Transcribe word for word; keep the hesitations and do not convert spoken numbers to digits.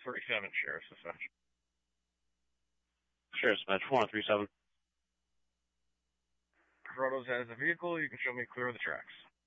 thirty-seven, Sheriff's Dispatch. Sheriff's Dispatch, four one three seven. Rotos has a vehicle. You can show me clear of the tracks.